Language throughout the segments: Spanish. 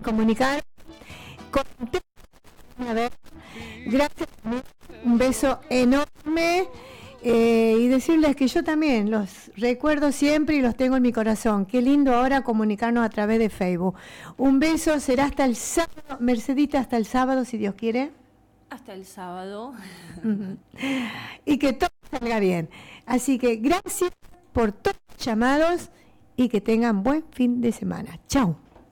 comunicar con a ver, gracias, un beso enorme. Y decirles que yo también los recuerdo siempre y los tengo en mi corazón. Qué lindo ahora comunicarnos a través de Facebook. Un beso, será hasta el sábado. Mercedita, hasta el sábado, si Dios quiere. Hasta el sábado. Y que todo salga bien. Así que gracias por todos los llamados y que tengan buen fin de semana. Chau.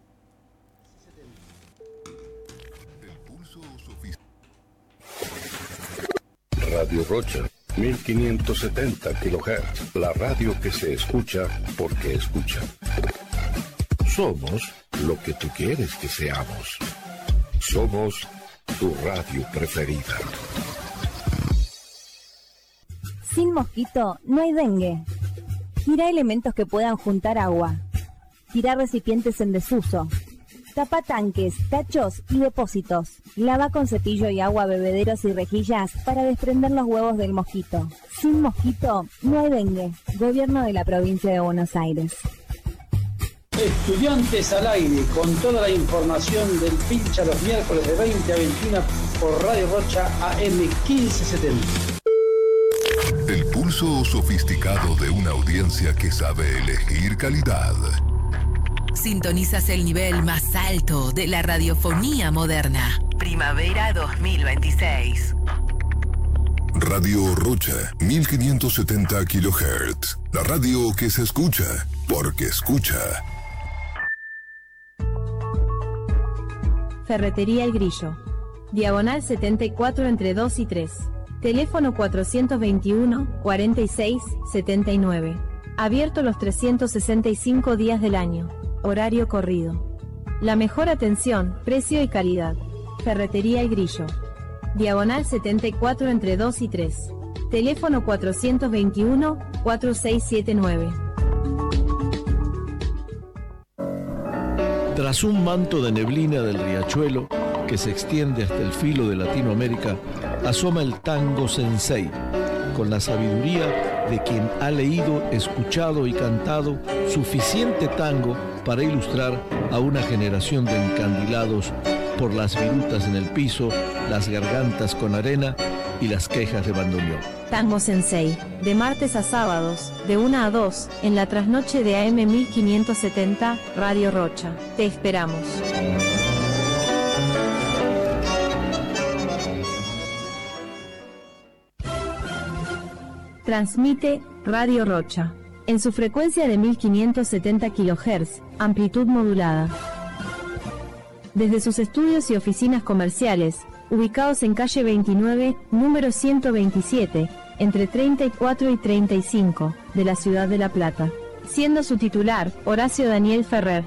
Radio Rocha, 1570 kHz, la radio que se escucha porque escucha. Somos lo que tú quieres que seamos. Somos tu radio preferida. Sin mosquito no hay dengue. Gira elementos que puedan juntar agua. Tira recipientes en desuso. Tapa tanques, tachos y depósitos. Lava con cepillo y agua bebederos y rejillas para desprender los huevos del mosquito. Sin mosquito no hay dengue. Gobierno de la provincia de Buenos Aires. Estudiantes al aire, con toda la información del pincha los miércoles de 20 a 21 por Radio Rocha AM 1570. El pulso sofisticado de una audiencia que sabe elegir calidad. Sintonizas el nivel más alto de la radiofonía moderna. Primavera 2026. Radio Rocha, 1570 kHz. La radio que se escucha porque escucha. Ferretería El Grillo. Diagonal 74 entre 2 y 3. Teléfono 421-46-79. Abierto los 365 días del año. Horario corrido. La mejor atención, precio y calidad. Ferretería El Grillo. Diagonal 74 entre 2 y 3. Teléfono 421-4679. Tras un manto de neblina del riachuelo que se extiende hasta el filo de Latinoamérica, asoma el tango sensei, con la sabiduría de quien ha leído, escuchado y cantado suficiente tango para ilustrar a una generación de encandilados por las virutas en el piso, las gargantas con arena y las quejas de bandoneón. Tango Sensei, de martes a sábados, de 1 a 2, en la trasnoche de AM 1570, Radio Rocha. Te esperamos. Transmite Radio Rocha, en su frecuencia de 1570 kHz, amplitud modulada. Desde sus estudios y oficinas comerciales, ubicados en calle 29, número 127, entre 34 y 35, de la ciudad de La Plata, siendo su titular, Horacio Daniel Ferrer.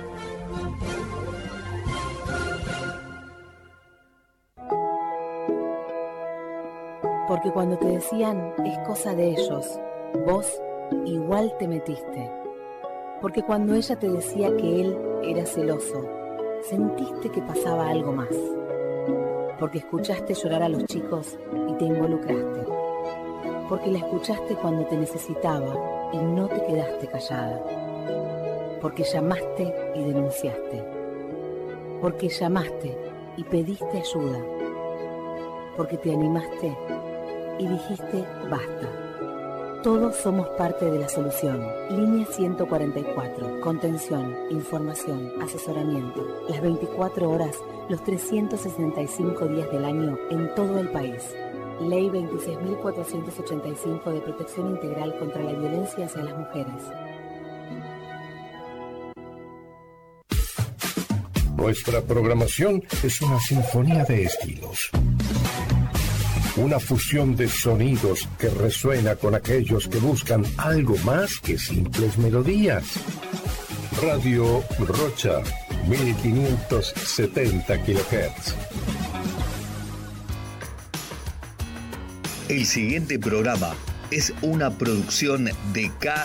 Porque cuando te decían, es cosa de ellos, vos igual te metiste. Porque cuando ella te decía que él era celoso, sentiste que pasaba algo más. Porque escuchaste llorar a los chicos y te involucraste. Porque la escuchaste cuando te necesitaba y no te quedaste callada. Porque llamaste y denunciaste. Porque llamaste y pediste ayuda. Porque te animaste y dijiste basta. Todos somos parte de la solución. Línea 144. Contención, información, asesoramiento. Las 24 horas, los 365 días del año en todo el país. Ley 26.485 de protección integral contra la violencia hacia las mujeres. Nuestra programación es una sinfonía de estilos. Una fusión de sonidos que resuena con aquellos que buscan algo más que simples melodías. Radio Rocha, 1570 kHz. El siguiente programa es una producción de K